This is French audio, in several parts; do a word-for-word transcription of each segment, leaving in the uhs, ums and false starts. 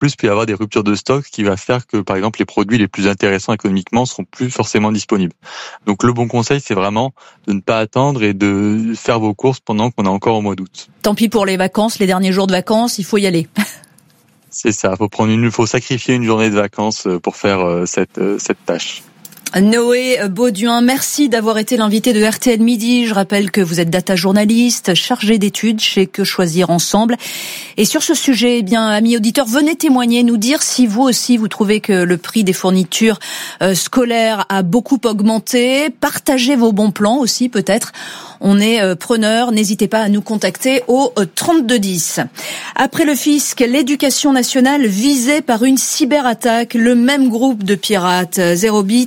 plus il peut y avoir des ruptures de stock, ce qui va faire que, par exemple, les produits les plus intéressants économiquement seront plus forcément disponibles. Donc le bon conseil, c'est vraiment de ne pas attendre et de faire vos courses pendant qu'on est encore au mois d'août. Tant pis pour les vacances, les derniers jours de vacances, il faut y aller. C'est ça, faut prendre une, faut sacrifier une journée de vacances pour faire cette cette tâche. Noé Bauduin, merci d'avoir été l'invité de R T L Midi. Je rappelle que vous êtes data journaliste, chargé d'études chez Que Choisir Ensemble. Et sur ce sujet, eh bien, amis auditeurs, venez témoigner, nous dire si vous aussi vous trouvez que le prix des fournitures euh, scolaires a beaucoup augmenté. Partagez vos bons plans aussi, peut-être. On est euh, preneurs. N'hésitez pas à nous contacter au euh, trente-deux dix. Après le fisc, l'éducation nationale visée par une cyberattaque. Le même groupe de pirates, Zerobit,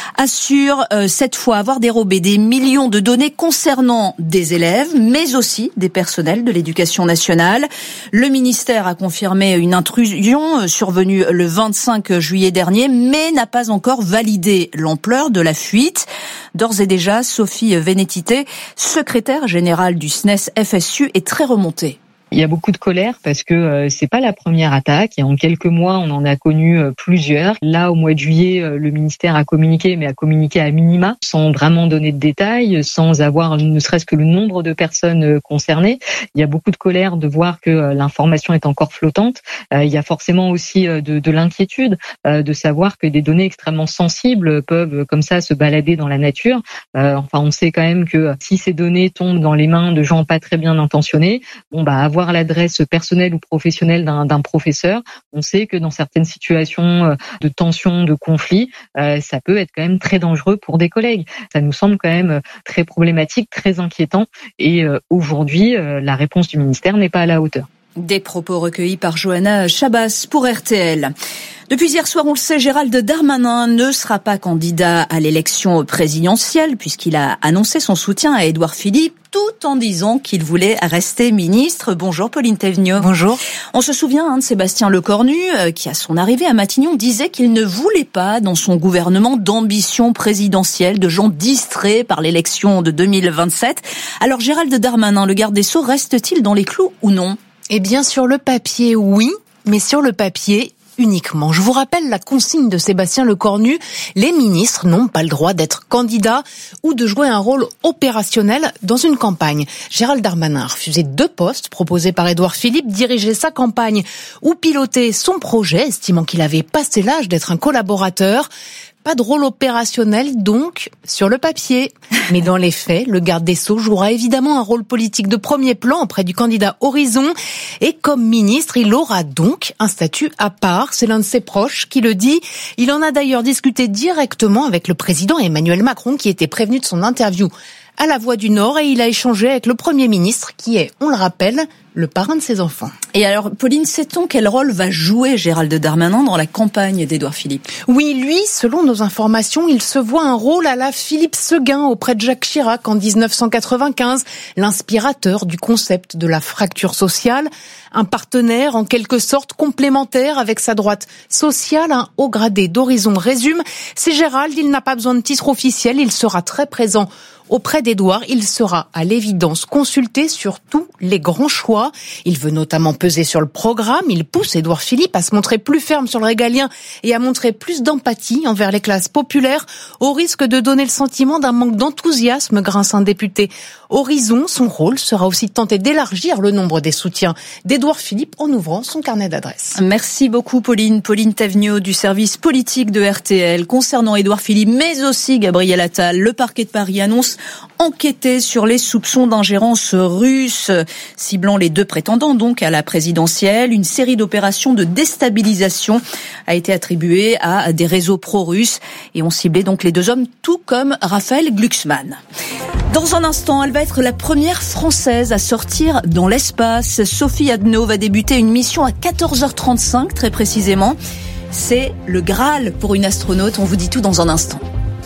assure euh, cette fois avoir dérobé des millions de données concernant des élèves, mais aussi des personnels de l'éducation nationale. Le ministère a confirmé une intrusion survenue le vingt-cinq juillet dernier, mais n'a pas encore validé l'ampleur de la fuite. D'ores et déjà, Sophie Vénétité, secrétaire générale du S N E S F S U, est très remontée. Il y a beaucoup de colère parce que euh, c'est pas la première attaque et en quelques mois on en a connu euh, plusieurs. Là au mois de juillet euh, le ministère a communiqué mais a communiqué à minima sans vraiment donner de détails, sans avoir ne serait-ce que le nombre de personnes euh, concernées. Il y a beaucoup de colère de voir que euh, l'information est encore flottante. Euh, il y a forcément aussi euh, de, de l'inquiétude euh, de savoir que des données extrêmement sensibles peuvent euh, comme ça se balader dans la nature. Euh, enfin on sait quand même que euh, si ces données tombent dans les mains de gens pas très bien intentionnés, bon bah avoir l'adresse personnelle ou professionnelle d'un, d'un professeur, on sait que dans certaines situations de tension, de conflit, euh, ça peut être quand même très dangereux pour des collègues. Ça nous semble quand même très problématique, très inquiétant et euh, aujourd'hui, euh, la réponse du ministère n'est pas à la hauteur. Des propos recueillis par Johanna Chabas pour R T L. Depuis hier soir, on le sait, Gérald Darmanin ne sera pas candidat à l'élection présidentielle puisqu'il a annoncé son soutien à Édouard Philippe tout en disant qu'il voulait rester ministre. Bonjour Pauline Théveniot. Bonjour. On se souvient hein, de Sébastien Lecornu qui, à son arrivée à Matignon, disait qu'il ne voulait pas dans son gouvernement d'ambition présidentielle, de gens distraits par l'élection de deux mille vingt-sept. Alors Gérald Darmanin, le garde des Sceaux, reste-t-il dans les clous ou non ? Eh bien, sur le papier, oui, mais sur le papier, uniquement. Je vous rappelle la consigne de Sébastien Lecornu. Les ministres n'ont pas le droit d'être candidats ou de jouer un rôle opérationnel dans une campagne. Gérald Darmanin a refusé deux postes proposés par Édouard Philippe, diriger sa campagne ou piloter son projet, estimant qu'il avait passé l'âge d'être un collaborateur. Pas de rôle opérationnel, donc, sur le papier. Mais dans les faits, le garde des Sceaux jouera évidemment un rôle politique de premier plan auprès du candidat Horizon. Et comme ministre, il aura donc un statut à part. C'est l'un de ses proches qui le dit. Il en a d'ailleurs discuté directement avec le président Emmanuel Macron, qui était prévenu de son interview à La Voix du Nord. Et il a échangé avec le Premier ministre, qui est, on le rappelle, le parrain de ses enfants. Et alors, Pauline, sait-on quel rôle va jouer Gérald Darmanin dans la campagne d'Édouard Philippe ? Oui, lui, selon nos informations, il se voit un rôle à la Philippe Seguin auprès de Jacques Chirac en dix-neuf cent quatre-vingt-quinze, l'inspirateur du concept de la fracture sociale, un partenaire en quelque sorte complémentaire avec sa droite sociale, un haut gradé d'Horizon résume. C'est Gérald, il n'a pas besoin de titre officiel, il sera très présent auprès d'Édouard, il sera à l'évidence consulté sur tous les grands choix. Il veut notamment peser sur le programme. Il pousse Édouard Philippe à se montrer plus ferme sur le régalien et à montrer plus d'empathie envers les classes populaires, au risque de donner le sentiment d'un manque d'enthousiasme, grince un député. Horizon, son rôle sera aussi de tenter d'élargir le nombre des soutiens d'Édouard Philippe en ouvrant son carnet d'adresses. Merci beaucoup Pauline. Pauline Théveniot du service politique de R T L. Concernant Édouard Philippe, mais aussi Gabriel Attal, le parquet de Paris annonce enquêter sur les soupçons d'ingérence russe, ciblant les deux prétendants donc à la présidentielle. Une série d'opérations de déstabilisation a été attribuée à des réseaux pro-russes et ont ciblé donc les deux hommes, tout comme Raphaël Glucksmann. Dans un instant, elle va être la première Française à sortir dans l'espace. Sophie Adno va débuter une mission à quatorze heures trente-cinq, très précisément. C'est le Graal pour une astronaute. On vous dit tout dans un instant.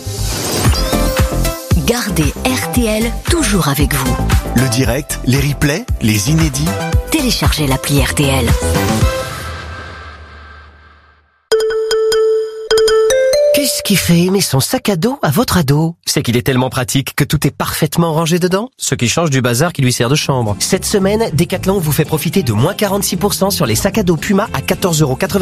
Gardez R T L toujours avec vous. Le direct, les replays, les inédits. Téléchargez l'appli R T L. savez ce qui fait aimer son sac à dos à votre ado? C'est qu'il est tellement pratique que tout est parfaitement rangé dedans, ce qui change du bazar qui lui sert de chambre. Cette semaine, Decathlon vous fait profiter de moins quarante-six pour cent sur les sacs à dos Puma à quatorze euros quatre-vingt-dix.